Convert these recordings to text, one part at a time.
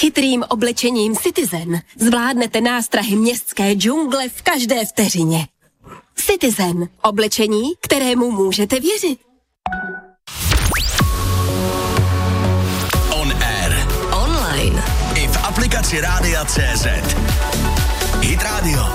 chytrým oblečením Citizen zvládnete nástrahy městské džungle v každé vteřině. Citizen. Oblečení, kterému můžete věřit. On air. Online. I v aplikaci Rádia.cz. Hit Radio.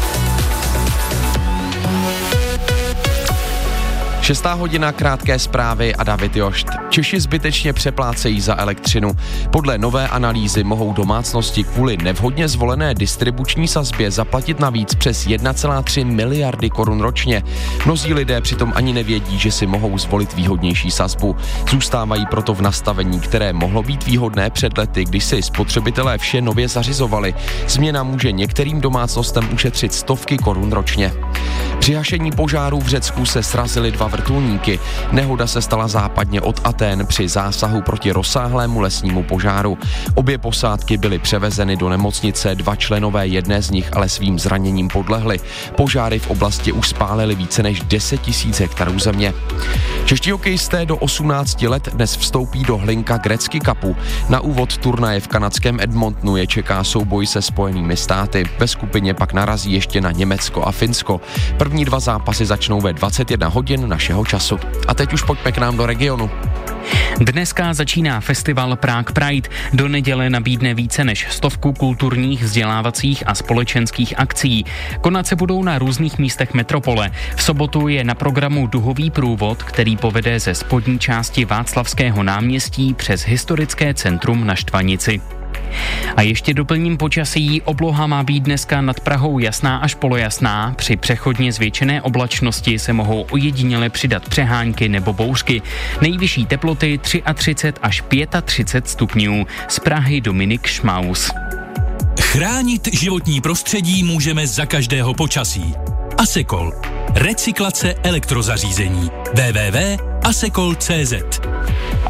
6. hodina, krátké zprávy a David Jošt. Češi zbytečně přeplácejí za elektřinu. Podle nové analýzy mohou domácnosti kvůli nevhodně zvolené distribuční sazbě zaplatit navíc přes 1,3 miliardy korun ročně. Mnozí lidé přitom ani nevědí, že si mohou zvolit výhodnější sazbu. Zůstávají proto v nastavení, které mohlo být výhodné před lety, když si spotřebitelé vše nově zařizovali. Změna může některým domácnostem ušetřit stovky korun ročně. Při hašení požáru v Řecku se srazily 2 vrtulníky. Nehoda se stala západně od Athén při zásahu proti rozsáhlému lesnímu požáru. Obě posádky byly převezeny do nemocnice, 2 členové jedné z nich ale svým zraněním podlehli. Požáry v oblasti už spálily více než 10 000 hektarů země. Čeští hokejisté do 18 let dnes vstoupí do Hlinka Gretzky Cupu. Na úvod turnaje v kanadském Edmontonu je čeká souboj se Spojenými státy. Ve skupině pak narazí ještě na Německo a Finsko. První 2 zápasy začnou ve 21 hodin našeho času. A teď už pojďme k nám do regionu. Dneska začíná festival Prague Pride. Do neděle nabídne více než 100 kulturních, vzdělávacích a společenských akcí. Konat se budou na různých místech metropole. V sobotu je na programu duhový průvod, který povede ze spodní části Václavského náměstí přes historické centrum na Štvanici. A ještě doplním počasí. Obloha má být dneska nad Prahou jasná až polojasná. Při přechodně zvětšené oblačnosti se mohou ojediněle přidat přehánky nebo bouřky. Nejvyšší teploty 33 až 35 stupňů. Z Prahy Dominik Šmaus. Chránit životní prostředí můžeme za každého počasí. Asekol. Recyklace elektrozařízení. www.asekol.cz